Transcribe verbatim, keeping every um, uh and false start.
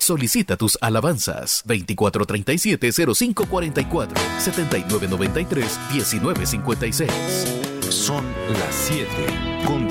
Solicita tus alabanzas. veinticuatro treinta y siete, cero cinco cuarenta y cuatro, setenta y nueve noventa y tres, diecinueve cincuenta y seis. Son las siete con